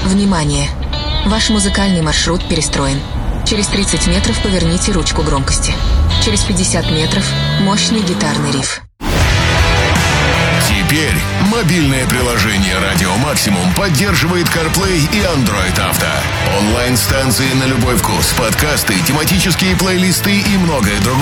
Внимание! Ваш музыкальный маршрут перестроен. Через 30 метров поверните ручку громкости. Через 50 метров мощный гитарный риф. Теперь мобильное приложение «Радио Максимум» поддерживает CarPlay и Android Auto. Онлайн-станции на любой вкус, подкасты, тематические плейлисты и многое другое